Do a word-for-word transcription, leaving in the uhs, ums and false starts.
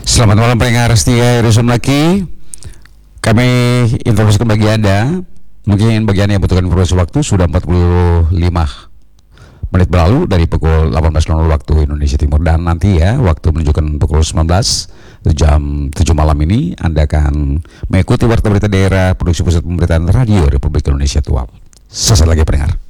Selamat malam pendengar setia Resume Laki. Kami informasikan bagi Anda, mungkin bagi Anda yang butuhkan informasi waktu, sudah empat puluh lima menit berlalu dari pukul delapan belas waktu Indonesia Timur, dan nanti ya waktu menunjukkan pukul sembilan belas jam tujuh malam ini Anda akan mengikuti warta berita daerah produksi pusat pemberitaan Radio Republik Indonesia Tual. Sesaat lagi pendengar.